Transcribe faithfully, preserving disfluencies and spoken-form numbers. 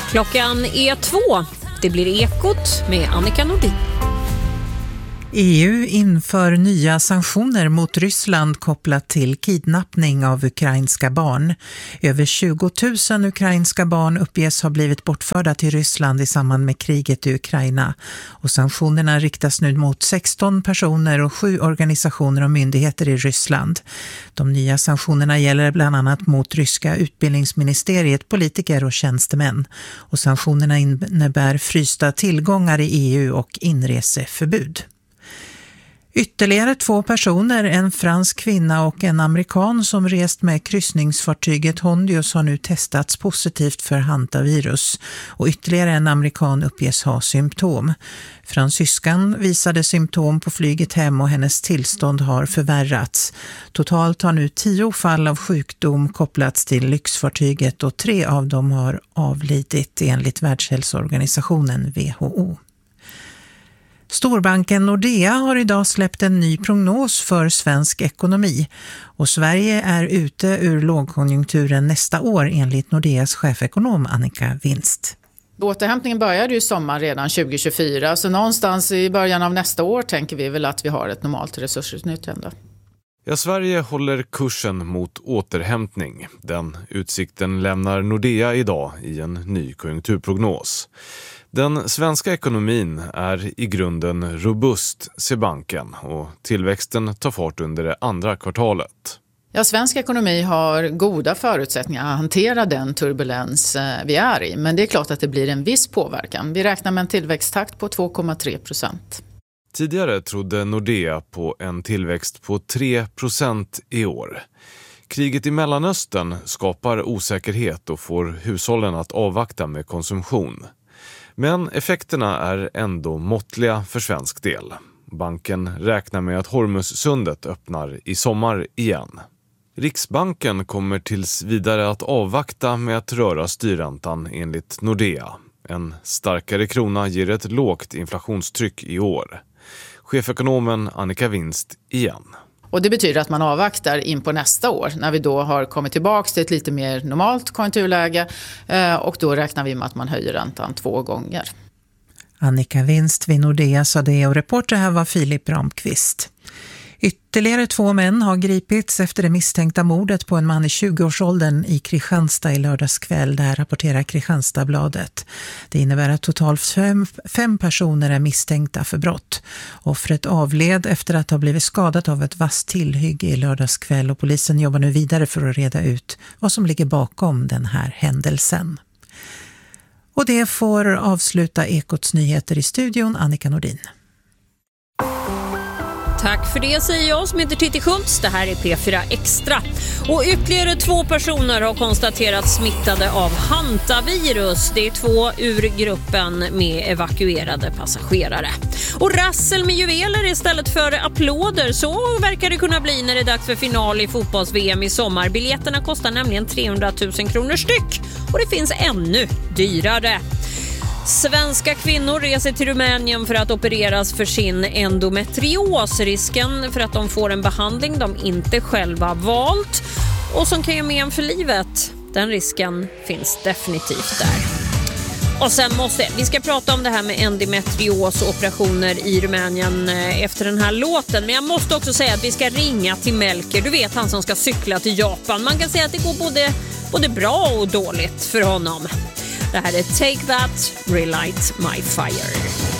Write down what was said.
Klockan är två. Det blir Ekot med Annika Nordin. E U inför nya sanktioner mot Ryssland kopplat till kidnappning av ukrainska barn. Över tjugo tusen ukrainska barn uppges ha blivit bortförda till Ryssland i samband med kriget i Ukraina. Och sanktionerna riktas nu mot sexton personer och sju organisationer och myndigheter i Ryssland. De nya sanktionerna gäller bland annat mot ryska utbildningsministeriet, politiker och tjänstemän. Och sanktionerna innebär frysta tillgångar i E U och inreseförbud. Ytterligare två personer, en fransk kvinna och en amerikan som rest med kryssningsfartyget Hondius har nu testats positivt för hantavirus och ytterligare en amerikan uppges ha symptom. Fransyskan visade symptom på flyget hem och hennes tillstånd har förvärrats. Totalt har nu tio fall av sjukdom kopplats till lyxfartyget och tre av dem har avlidit enligt Världshälsoorganisationen W H O. Storbanken Nordea har idag släppt en ny prognos för svensk ekonomi och Sverige är ute ur lågkonjunkturen nästa år enligt Nordeas chefekonom Annika Winst. Återhämtningen började ju sommar redan tjugo tjugofyra, så någonstans i början av nästa år tänker vi väl att vi har ett normalt resursutnyttjande. Ja, Sverige håller kursen mot återhämtning. Den utsikten lämnar Nordea idag i en ny konjunkturprognos. Den svenska ekonomin är i grunden robust, ser banken, och tillväxten tar fart under det andra kvartalet. Ja, svensk ekonomi har goda förutsättningar att hantera den turbulens vi är i, men det är klart att det blir en viss påverkan. Vi räknar med en tillväxttakt på två komma tre procent. Tidigare trodde Nordea på en tillväxt på tre procent i år. Kriget i Mellanöstern skapar osäkerhet och får hushållen att avvakta med konsumtion. Men effekterna är ändå måttliga för svensk del. Banken räknar med att Hormuzsundet öppnar i sommar igen. Riksbanken kommer tills vidare att avvakta med att röra styrräntan enligt Nordea. En starkare krona ger ett lågt inflationstryck i år. Chefekonomen Annika Winst igen. Och det betyder att man avvaktar in på nästa år när vi då har kommit tillbaka till ett lite mer normalt konjunkturläge och då räknar vi med att man höjer räntan två gånger. Annika Winst vid Nordea sa det och reporter här var Filip Ramqvist. Ytterligare två män har gripits efter det misstänkta mordet på en man i tjugoårsåldern i Kristianstad i lördagskväll. Det här rapporterar Kristianstadsbladet. Det innebär att totalt fem, fem personer är misstänkta för brott. Offret avled efter att ha blivit skadat av ett vasst tillhygge i lördagskväll och polisen jobbar nu vidare för att reda ut vad som ligger bakom den här händelsen. Och det får avsluta Ekots nyheter i studion, Annika Nordin. Tack för det, säger jag som heter Titti Schultz. Det här är P fyra Extra. Och ytterligare två personer har konstaterats smittade av hantavirus. Det är två ur gruppen med evakuerade passagerare. Och rassel med juveler istället för applåder. Så verkar det kunna bli när det är dags för final i fotbolls-V M i sommar. Biljetterna kostar nämligen trehundratusen kronor styck. Och det finns ännu dyrare. Svenska kvinnor reser till Rumänien för att opereras för sin endometrios. Risken för att de får en behandling de inte själva valt och som kan göra med en för livet. Den risken finns definitivt där. Och sen måste vi ska prata om det här med endometrios och operationer i Rumänien efter den här låten. Men jag måste också säga att vi ska ringa till Melker. Du vet, han som ska cykla till Japan. Man kan säga att det går både, både bra och dåligt för honom. Det här är Take That, Relight My Fire.